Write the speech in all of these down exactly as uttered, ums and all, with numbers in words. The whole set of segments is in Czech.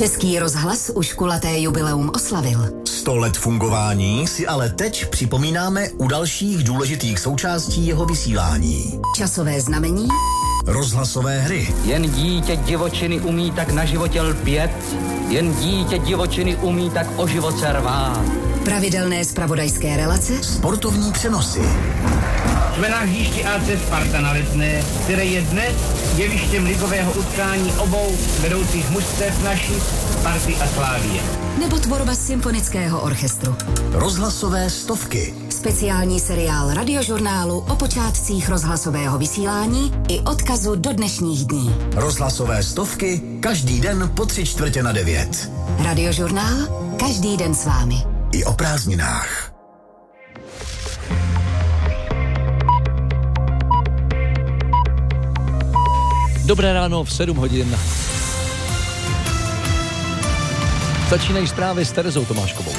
Český rozhlas už kulaté jubileum oslavil. Sto let fungování si ale teď připomínáme u dalších důležitých součástí jeho vysílání. Časové znamení, rozhlasové hry. Jen dítě divočiny umí tak na životě lpět, jen dítě divočiny umí tak o život se rvát. Pravidelné zpravodajské relace, sportovní přenosy. Jsme na hřišti á cé Sparta na Letné, které je dnes jevištěm ligového utkání obou vedoucích mužstev naší Sparty a Slávie. Nebo tvorba symfonického orchestru. Rozhlasové stovky. Speciální seriál radiožurnálu o počátcích rozhlasového vysílání i odkazu do dnešních dní. Rozhlasové stovky každý den po tři čtvrtě na devět. Radiožurnál každý den s vámi. I o prázdninách. Dobré ráno v sedm hodin. Začínají zprávy s Terezou Tomáškovou.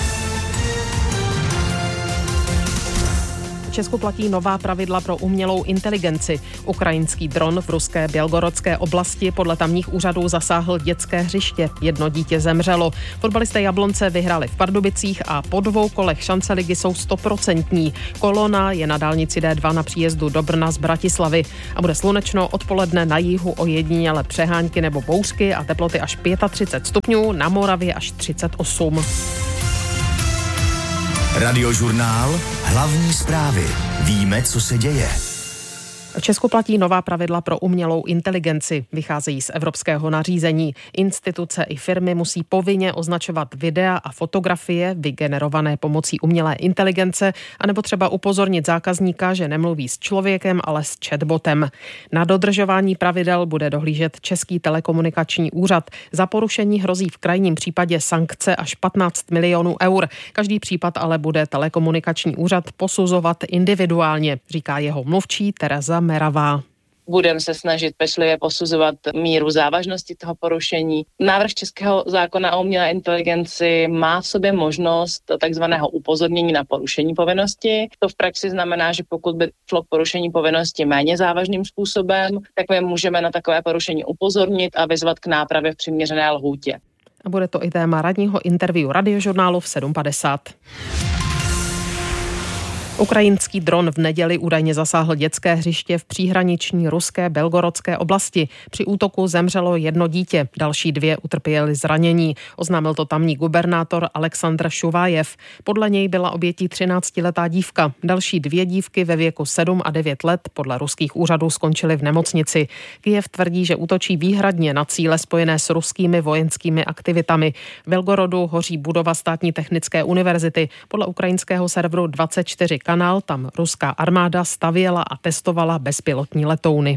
V Česku platí nová pravidla pro umělou inteligenci. Ukrajinský dron v ruské Bělgorodské oblasti podle tamních úřadů zasáhl dětské hřiště. Jedno dítě zemřelo. Fotbalisté Jablonce vyhráli v Pardubicích a po dvou kolech šance ligy jsou stoprocentní. Kolona je na dálnici D dva na příjezdu do Brna z Bratislavy a bude slunečno odpoledne na jihu ojediněle přehánky nebo bouřky a teploty až třicet pět stupňů, na Moravě až třicet osm. Radiožurnál, hlavní zprávy. Víme, co se děje. V Česku platí nová pravidla pro umělou inteligenci. Vycházejí z evropského nařízení. Instituce i firmy musí povinně označovat videa a fotografie vygenerované pomocí umělé inteligence, anebo třeba upozornit zákazníka, že nemluví s člověkem, ale s chatbotem. Na dodržování pravidel bude dohlížet Český telekomunikační úřad. Za porušení hrozí v krajním případě sankce až patnáct milionů eur. Každý případ ale bude telekomunikační úřad posuzovat individuálně, říká jeho mluvčí Tereza Meravá. Budeme se snažit pečlivě posuzovat míru závažnosti toho porušení. Návrh Českého zákona o umělé inteligenci má v sobě možnost takzvaného upozornění na porušení povinnosti. To v praxi znamená, že pokud by šlo k porušení povinnosti méně závažným způsobem, tak my můžeme na takové porušení upozornit a vyzvat k nápravě v přiměřené lhůtě. A bude to i téma radního interview radiožurnálu v sedm padesát. Ukrajinský dron v neděli údajně zasáhl dětské hřiště v příhraniční ruské Belgorodské oblasti. Při útoku zemřelo jedno dítě, další dvě utrpěly zranění. Oznámil to tamní gubernátor Aleksandr Šuvajev. Podle něj byla obětí třináctiletá dívka. Další dvě dívky ve věku sedm a devět let podle ruských úřadů skončily v nemocnici. Kyjev tvrdí, že útočí výhradně na cíle spojené s ruskými vojenskými aktivitami. V Belgorodu hoří budova státní technické univerzity. Podle ukrajinského serveru dvacet čtyři kanál tam ruská armáda stavěla a testovala bezpilotní letouny.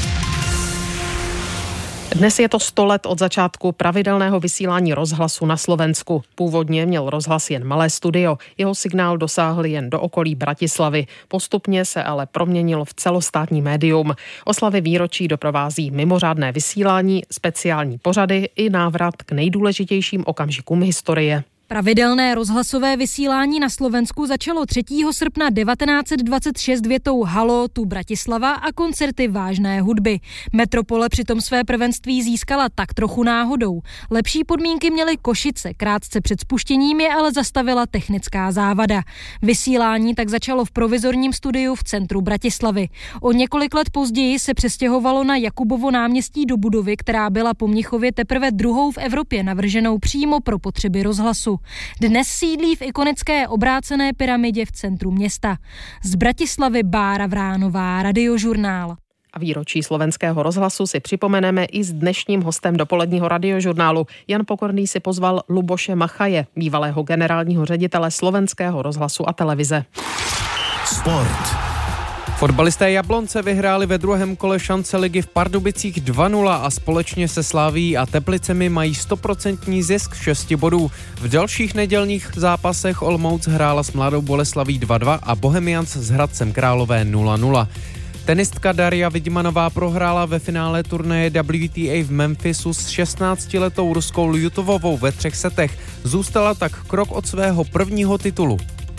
Dnes je to sto let od začátku pravidelného vysílání rozhlasu na Slovensku. Původně měl rozhlas jen malé studio, jeho signál dosáhl jen do okolí Bratislavy. Postupně se ale proměnil v celostátní médium. Oslavy výročí doprovází mimořádné vysílání, speciální pořady i návrat k nejdůležitějším okamžikům historie. Pravidelné rozhlasové vysílání na Slovensku začalo třetího srpna devatenáct set dvacet šest větou Halo, tu Bratislava a koncerty vážné hudby. Metropole přitom své prvenství získala tak trochu náhodou. Lepší podmínky měly Košice, krátce před spuštěním je ale zastavila technická závada. Vysílání tak začalo v provizorním studiu v centru Bratislavy. O několik let později se přestěhovalo na Jakubovo náměstí do budovy, která byla po Mnichově teprve druhou v Evropě navrženou přímo pro potřeby rozhlasu. Dnes sídlí v ikonické obrácené pyramidě v centru města. Z Bratislavy Bára Vránová, Radiožurnál. A výročí slovenského rozhlasu si připomeneme i s dnešním hostem dopoledního radiožurnálu. Jan Pokorný si pozval Luboše Machaje, bývalého generálního ředitele slovenského rozhlasu a televize. Sport. Fotbalisté Jablonce vyhráli ve druhém kole šance ligy v Pardubicích dva nula a společně se Slavií a Teplicemi mají stoprocentní zisk šesti bodů. V dalších nedělních zápasech Olomouc hrála s Mladou Boleslaví dva dva a Bohemians s Hradcem Králové nula nula. Tenistka Daria Vidmanová prohrála ve finále turnaje W T A v Memphisu s šestnáctiletou ruskou Ljutovovou ve třech setech. Zůstala tak krok od svého prvního titulu.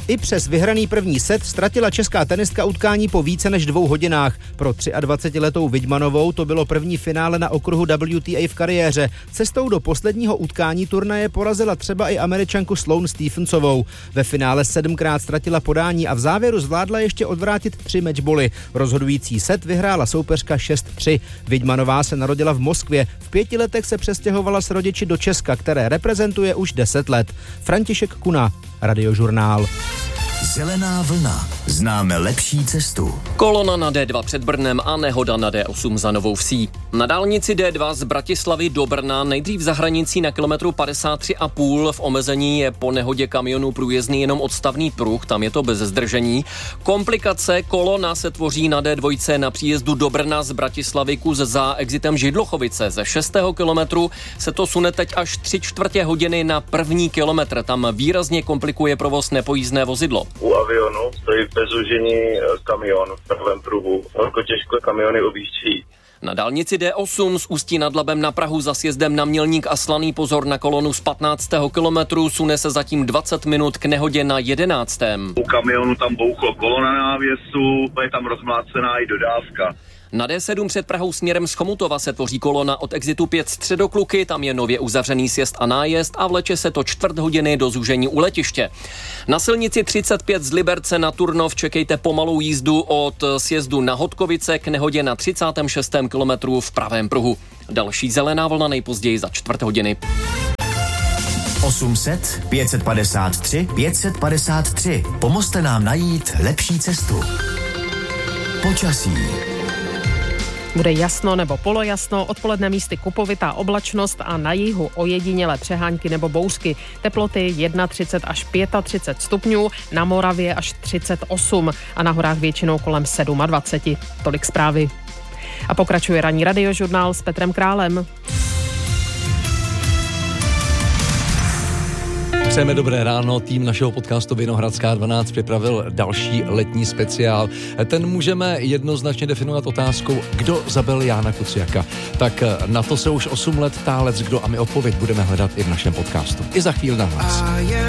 I přes vyhraný první set ztratila česká tenistka utkání po více než dvou hodinách. Pro dvacetiletou Vidmanovou to bylo první finále na okruhu W T A v kariéře. Cestou do posledního utkání turnaje porazila třeba i Američanku Sloane Stephensovou. Ve finále sedmkrát ztratila podání a v závěru zvládla ještě odvrátit tři matchboly. Rozhodující set vyhrála soupeřka šest tři. Vidmanová se narodila v Moskvě. V pěti letech se přestěhovala s rodiči do Česka, které reprezentuje už deset let. František Kuna, Radiožurnál. Zelená vlna. Známe lepší cestu. Kolona na D dva před Brnem a nehoda na D osm za Novou Vsí. Na dálnici D dva z Bratislavy do Brna nejdřív za hranicí na kilometru padesát tři a půl. V omezení je po nehodě kamionů průjezdný jenom odstavný pruh, tam je to bez zdržení. Komplikace: kolona se tvoří na D dva na příjezdu do Brna z Bratislavy kus za exitem Židlochovice. Ze šestého kilometru se to sune teď až tři čtvrtě hodiny na první kilometr. Tam výrazně komplikuje provoz nepojízdné vozidlo. U Avionu stojí v bezužení kamion v pravém pruhu. Velko těžko kamiony objíždějí. Na dálnici D osm z Ústí nad Labem na Prahu za sjezdem na Mělník a Slaný pozor na kolonu z patnáctého kilometru, sune se zatím dvacet minut k nehodě na jedenáctém. U kamionu tam bouchlo kolo na návěsu, je tam rozmlácená i dodávka. Na D sedm před Prahou směrem z Chomutova se tvoří kolona od exitu pět Středokluky, tam je nově uzavřený sjezd a nájezd a vleče se to čtvrt hodiny do zúžení u letiště. Na silnici třicet pět z Liberce na Turnov čekejte pomalou jízdu od sjezdu na Hodkovice k nehodě na třicátém šestém kilometru v pravém pruhu. Další zelená vlna nejpozději za čtvrt hodiny. osm set pět set padesát tři pět set padesát tři. Pomozte nám najít lepší cestu. Počasí. Bude jasno nebo polojasno, odpoledne místy kupovitá oblačnost a na jihu ojedinělé přehánky nebo bouřky. Teploty třicet jedna až třicet pět stupňů, na Moravě až třicet osm a na horách většinou kolem dvacet sedm. Tolik zprávy. A pokračuje ranní Radiožurnál s Petrem Králem. Přejeme dobré ráno, tým našeho podcastu Vinohradská dvanáct připravil další letní speciál. Ten můžeme jednoznačně definovat otázkou, kdo zabil Jána Kuciaka. Tak na to se už osm let ptá leckdo a my odpověď budeme hledat i v našem podcastu. I za chvíli na hlas.